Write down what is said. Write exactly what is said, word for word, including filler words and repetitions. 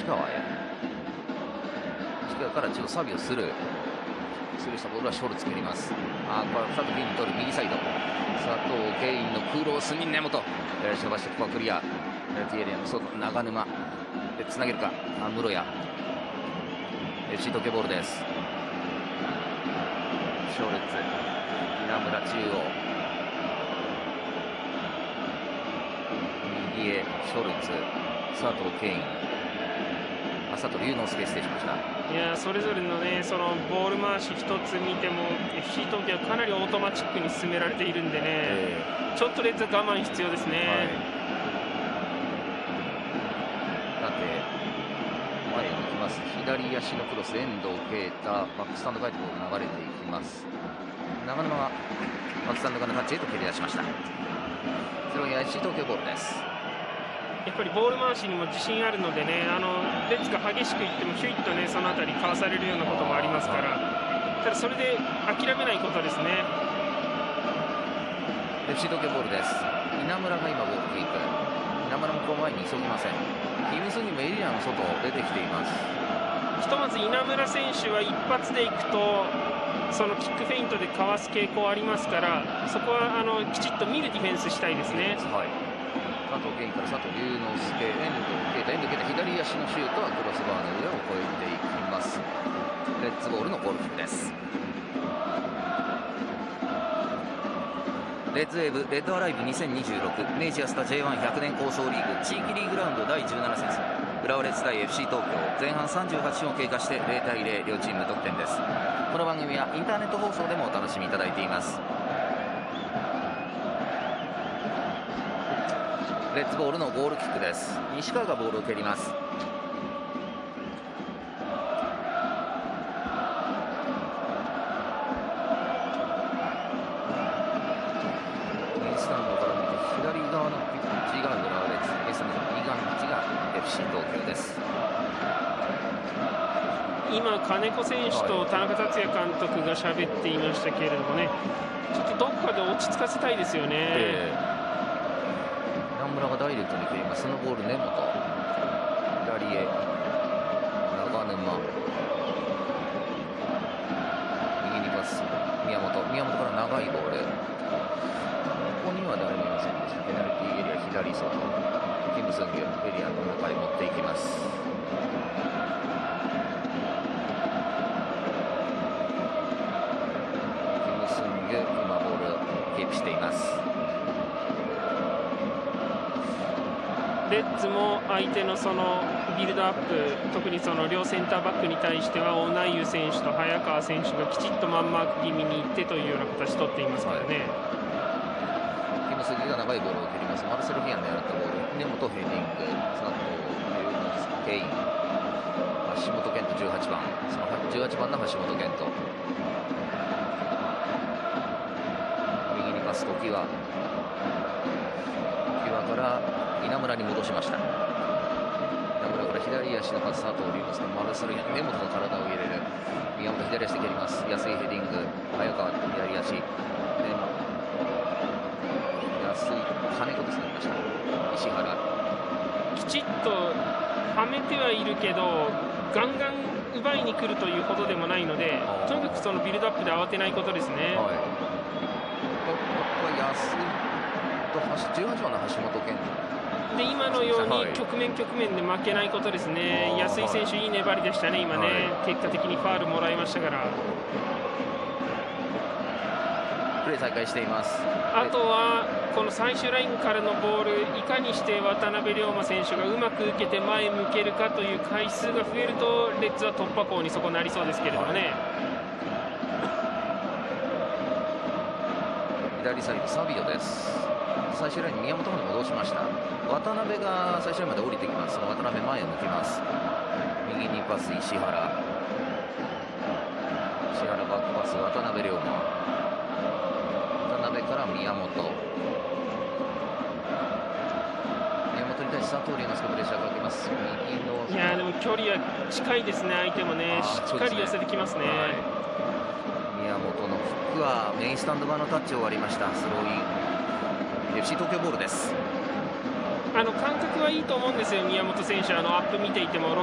川へ。西川から一度サビをする。スルーしたボールはショルツ蹴ります。あこれは佐藤圭に取る右サイド。佐藤圭のクロスに根本。左足伸ばしてここはクリア。ペナルティーエリアの外長沼でつなげるか。あ室谷。エフシー 東京ボールです。ショルツ稲村中央右へショルツ佐藤圭佐藤龍之介失礼しました。 いやそれぞれのねそのボール回し一つ見ても エフシー 東京はかなりオートマチックに進められているんでね、えー、ちょっとレッズは我慢必要ですね。はいだって前に行きます。左足のクロス遠藤啓太バックスタンド回転ボール流れていきます。長沼がバックスタンド側のタッチへと蹴り出しました。それは エフシー 東京ボールです。 やっぱりボール回しにも自信あるのでね、あのレッズが激しくいってもヒュイッとねそのあたりかわされるようなこともありますから、ただそれで諦めないことですね。 エフシー 東京ボールです。稲村が今ボールキープ。稲村もこの前に急ぎません。キム・スンギもエリアの外出てきています。 ひとまず稲村選手は一発でいくとそのキックフェイントでかわす傾向ありますから、そこはあのきちっと見るディフェンスしたいですね。 はい、佐藤圭から佐藤龍之介、遠藤啓太、遠藤啓太左足のシュートはクロスバーの上を越えていきます。レッズボールのゴールキックです。レッズウェーブレッドアライブにせんにじゅうろく明治安田 ジェイワンひゃく 年構想リーグ地域リーグラウンドだいじゅうなな戦浦和レッズ対 エフシー 東京前半さんじゅうはちふんを経過してゼロたいゼロ両チーム無得点です。この番組はインターネット放送でもお楽しみいただいています。レッズボールのゴールキックです。西川がボールを蹴ります。右スタンドから見て左側のピッチが浦和レッズ、右側のピッチが エフシー 東京です。 今金子選手と田中達也監督が喋っていましたけれどもね、ちょっとどこかで落ち着かせたいですよね。えー村がダイレクトに蹴ります。そのボール根本左へ長沼右にパス宮本宮本から長いボール、ここには誰もいませんでした。ペナルティーエリア左外キム・スンギュエリアの中へ持っていきます。キム・スンギュ今ボールをキープしています。レッズも相手のそのビルドアップ、特にその両センターバックに対してはオナイユ選手と早川選手がきちっとマンマーク気味にいってというような形を取っていますからね。 キム・スギが長いボールを蹴ります。マルセル・フィアンでやったボール根本ヘディング佐藤龍之介橋本健人じゅうはちばん、そのじゅうはちばんの橋本健人右にパス常盤常盤から稲村に戻しました。稲村から左足のパス佐藤龍之介マルセル・根本が体を入れる。宮本左足で蹴ります。安いヘディング早川左足で安い金子とつなぎました。石原きちっとはめてはいるけどガンガン奪いに来るというほどでもないので、とにかくそのビルドアップで慌てないことですね。 はい、これ安いとじゅうはちばんの橋本健で今のように局面局面で負けないことですね。はい、安井選手いい粘りでしたね今ね、はい、結果的にファウルもらいましたから。 プレー再開しています。 あとはこの最終ラインからのボールいかにして渡辺龍馬選手がうまく受けて前向けるかという回数が増えるとレッズは突破口にそこなりそうですけれどもね。 左サイドサビオです。最終ラインに宮本まで戻しました。渡辺が最終ラインまで降りてきます。その渡辺前を抜きます。右にパス石原石原バックパス渡辺龍馬渡辺から宮本宮本に対して佐藤龍之介プレッシャーをかけます。右のいやでも距離は近いですね。相手もねしっかり寄せてきますね。はい、 宮本のフックはメインスタンド側のタッチを割りました。スローインエフシー 東京ボールです。 あの感覚はいいと思うんですよ。宮本選手あのアップ見ていてもロ